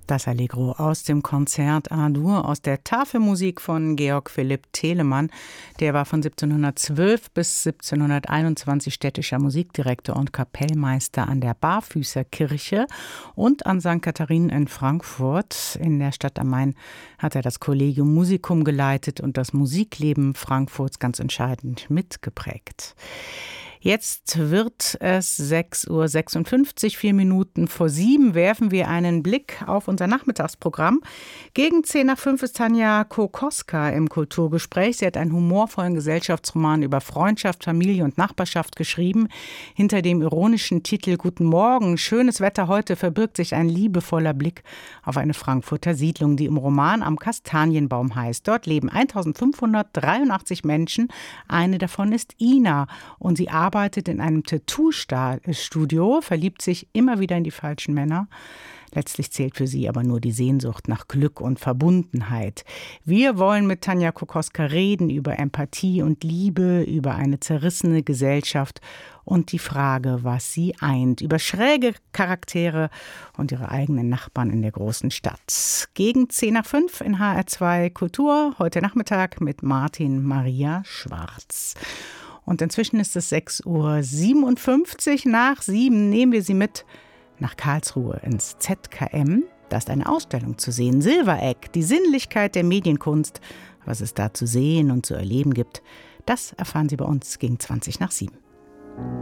Das Allegro aus dem Konzert A-Dur, aus der Tafelmusik von Georg Philipp Telemann. Der war von 1712 bis 1721 städtischer Musikdirektor und Kapellmeister an der Barfüßerkirche und an St. Katharinen in Frankfurt. In der Stadt am Main hat er das Collegium Musicum geleitet und das Musikleben Frankfurts ganz entscheidend mitgeprägt. Jetzt wird es 6:56 Uhr, 4 Minuten vor 7, werfen wir einen Blick auf unser Nachmittagsprogramm. Gegen 5:10 ist Tanja Kokoska im Kulturgespräch. Sie hat einen humorvollen Gesellschaftsroman über Freundschaft, Familie und Nachbarschaft geschrieben. Hinter dem ironischen Titel »Guten Morgen, schönes Wetter heute« verbirgt sich ein liebevoller Blick auf eine Frankfurter Siedlung, die im Roman Am Kastanienbaum heißt. Dort leben 1583 Menschen. Eine davon ist Ina und sie arbeitet in einem Tattoo-Studio, verliebt sich immer wieder in die falschen Männer. Letztlich zählt für sie aber nur die Sehnsucht nach Glück und Verbundenheit. Wir wollen mit Tanja Kokoska reden über Empathie und Liebe, über eine zerrissene Gesellschaft und die Frage, was sie eint, über schräge Charaktere und ihre eigenen Nachbarn in der großen Stadt. Gegen 5:10 in HR2 Kultur, heute Nachmittag mit Martin Maria Schwarz. Und inzwischen ist es 6:57 nach 7. Nehmen wir Sie mit nach Karlsruhe ins ZKM. Da ist eine Ausstellung zu sehen. Silveregg, die Sinnlichkeit der Medienkunst. Was es da zu sehen und zu erleben gibt, das erfahren Sie bei uns gegen 7:20.